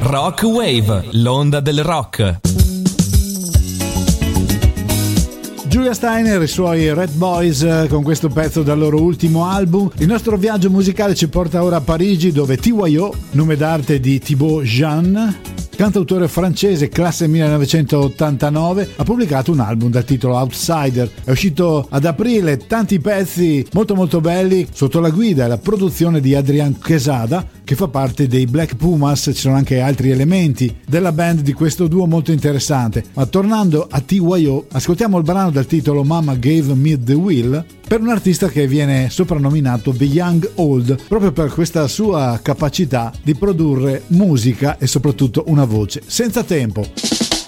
Rock Wave, l'onda del rock. Julia Steiner e i suoi Red Boys con questo pezzo dal loro ultimo album. Il nostro viaggio musicale ci porta ora a Parigi, dove TYO, nome d'arte di Thibaut Jean, cantautore francese classe 1989, ha pubblicato un album dal titolo Outsider. È uscito ad aprile, tanti pezzi molto belli sotto la guida e la produzione di Adrian Quesada, che fa parte dei Black Pumas. Ci sono anche altri elementi della band di questo duo molto interessante. Ma tornando a TYO, ascoltiamo il brano dal titolo Mama Gave Me the Will, per un artista che viene soprannominato The Young Old proprio per questa sua capacità di produrre musica e soprattutto una voce senza tempo.